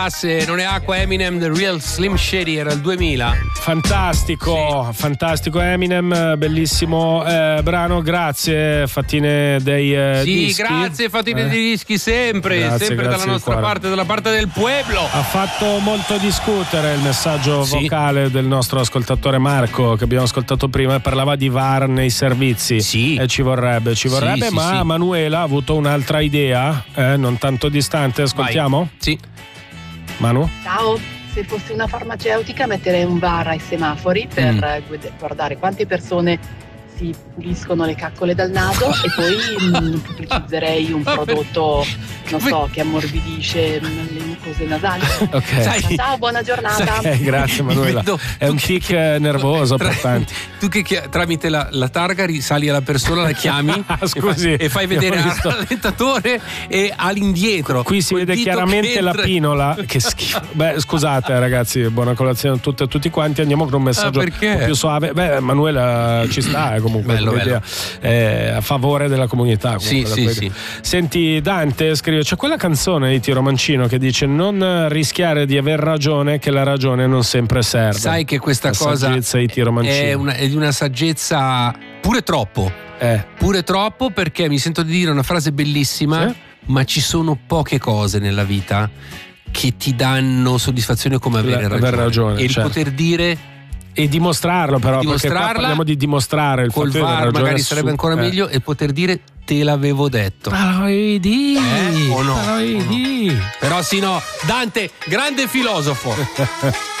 Non è acqua, Eminem, The Real Slim Shady, era il 2000. Fantastico, sì. Fantastico Eminem, bellissimo brano, grazie Fattine dei dischi. Sì, grazie Fattine dei dischi, sempre grazie dalla nostra parte, dalla parte del pueblo. Ha fatto molto discutere il messaggio vocale del nostro ascoltatore Marco, che abbiamo ascoltato prima, e parlava di VAR nei servizi. Sì. E ci vorrebbe, ma Manuela ha avuto un'altra idea, non tanto distante, ascoltiamo? Vai. Sì. Ciao, se fossi una farmaceutica metterei un VAR ai semafori per guardare quante persone si puliscono le caccole dal naso e poi pubblicizzerei un prodotto, non so, che ammorbidisce le mucose nasali. Ok. Ciao, buona giornata. Grazie Manuela. È un tic nervoso per tanti. Tu che tramite la targa risali alla persona, la chiami scusi, e fai vedere al rallentatore e all'indietro. Qui si vede chiaramente la pinola. Che schifo. Beh, scusate ragazzi, buona colazione a tutte e tutti quanti. Andiamo con un messaggio un po' più suave. Beh, Manuela ci sta comunque, bello. A favore della comunità. Sì. Senti, Dante scrive: c'è quella canzone di Tiro Mancino che dice: non rischiare di aver ragione, che la ragione non sempre serve. Sai che questa cosa saggezza di Tiro Mancino è di una saggezza pure troppo. Pure troppo, perché mi sento di dire una frase bellissima, sì? Ma ci sono poche cose nella vita che ti danno soddisfazione come avere ragione. E il poter dire e dimostrarlo, però, perché qua parliamo di dimostrare il col fatto VAR magari sarebbe ancora meglio, e poter dire te l'avevo detto. O no? Però sì, no, Dante, grande filosofo.